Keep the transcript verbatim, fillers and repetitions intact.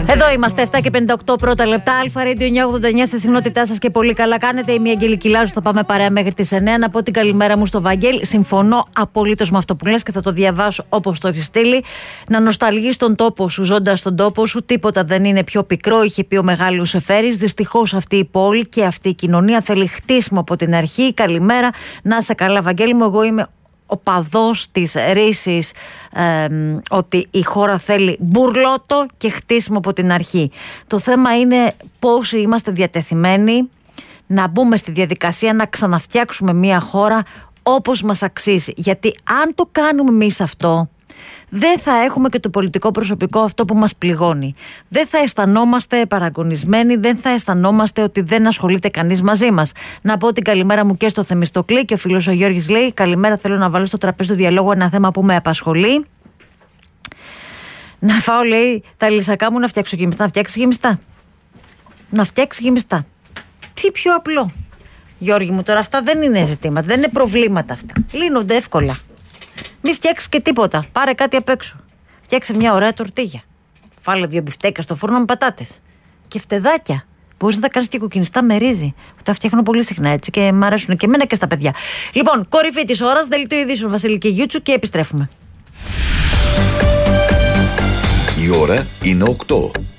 Εδώ είμαστε, επτά και πενήντα οκτώ πρώτα λεπτά. Αλφα Radio εννιακόσια ογδόντα εννιά στη συχνότητά σας και πολύ καλά κάνετε. Είμαι η Αγγελική Λάζου, θα πάμε παρέα μέχρι τις εννιά. Να πω την καλημέρα μου στο Βαγγέλη. Συμφωνώ απολύτως με αυτό που λες και θα το διαβάσω όπως το έχει στείλει. Να νοσταλγείς τον τόπο σου, ζώντας στον τόπο σου. Τίποτα δεν είναι πιο πικρό, είχε πει ο Μεγάλος Εφέρης. Δυστυχώς αυτή η πόλη και αυτή η κοινωνία θέλει χτίσιμο από την αρχή. Καλημέρα, να είσαι καλά, Βαγγέλη μου. Εγώ είμαι ο παδός της ρήσης ε, ότι η χώρα θέλει μπουρλότο και χτίσιμο από την αρχή. Το θέμα είναι πόσοι είμαστε διατεθειμένοι να μπούμε στη διαδικασία να ξαναφτιάξουμε μια χώρα όπως μας αξίζει. Γιατί αν το κάνουμε εμείς αυτό, δεν θα έχουμε και το πολιτικό προσωπικό αυτό που μας πληγώνει. Δεν θα αισθανόμαστε παραγωνισμένοι, δεν θα αισθανόμαστε ότι δεν ασχολείται κανείς μαζί μας. Να πω την καλημέρα μου και στο Θεμιστοκλή και ο φίλος ο Γιώργης λέει: καλημέρα, θέλω να βάλω στο τραπέζι του διαλόγου ένα θέμα που με απασχολεί. Να φάω, λέει, τα λυσακά μου να φτιάξω γεμιστά. Να φτιάξει γεμιστά. Να φτιάξει γεμιστά. Τι πιο απλό. Γιώργη μου, τώρα αυτά δεν είναι ζητήματα, δεν είναι προβλήματα αυτά. Λύνονται εύκολα. Μην φτιάξει και τίποτα. Πάρε κάτι απ' έξω. Φτιάξε μια ωραία τορτίγια. Φάλε δύο μπιφτέκια στο φούρνο με πατάτες. Και φτεδάκια. Μπορείς να τα κάνεις και κοκκινιστά με ρύζι. Τα φτιάχνω πολύ συχνά έτσι και μ' αρέσουν και εμένα και στα παιδιά. Λοιπόν, κορυφή της ώρας, δελτίο ειδήσεων Βασίλη και Γιούτσου και επιστρέφουμε. Η ώρα είναι οκτώ.